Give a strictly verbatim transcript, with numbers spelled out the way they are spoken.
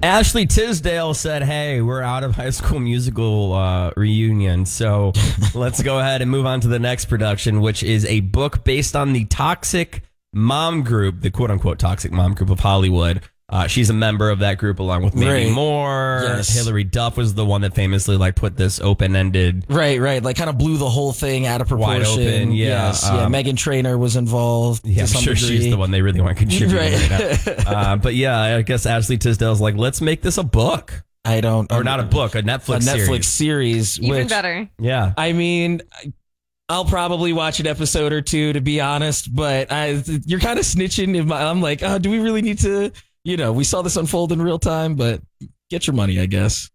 Ashley Tisdale said, hey, we're out of High School Musical uh, reunion, so let's go ahead and move on to the next production, which is a book based on the toxic mom group, the quote-unquote toxic mom group of Hollywood. Uh, she's a member of that group along with Mandy Right. Moore. Yes. Hillary Duff was the one that famously like put this open-ended. Right, right. Like kind of blew the whole thing out of proportion. Wide open, yeah. Yes, yeah. Um, Megan Trainor was involved. Yeah, to I'm some sure degree. she's the one they really want to contribute Right. right now. Uh, but yeah, I guess Ashley Tisdale's like, let's make this a book. I don't. Or not a book, a Netflix a Netflix series. series. Even which, better. Yeah. I mean, I'll probably watch an episode or two, to be honest. But I, you're kind of snitching. If my, I'm like, oh, do we really need to? You know, we saw this unfold in real time, but get your money, I guess.